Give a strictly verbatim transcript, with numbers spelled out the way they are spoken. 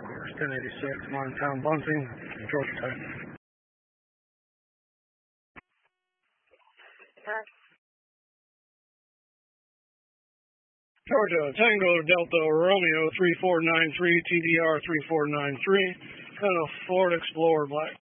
ten eighty-six, Montown Bunting, Georgia Tech. Georgia, Tango Delta Romeo three four nine three, T D R three four nine three, and a Ford Explorer Black.